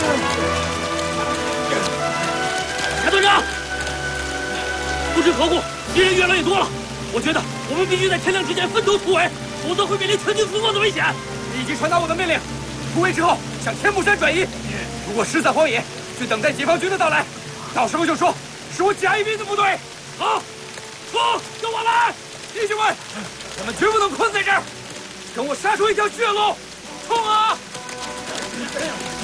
田队长，不知何故，敌人越来越多了。我觉得我们必须在天亮之前分头突围，否则会面临全军覆没的危险。 立即传达我的命令，突围之后向天目山转移。如果失散荒野，就等待解放军的到来。到时候就说是我甲乙兵的部队。好，冲，跟我来！弟兄们，我们绝不能困在这儿，跟我杀出一条血路！冲啊！